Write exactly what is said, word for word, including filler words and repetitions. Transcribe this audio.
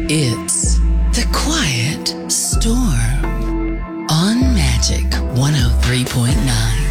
It's The Quiet Storm on Magic one oh three point nine.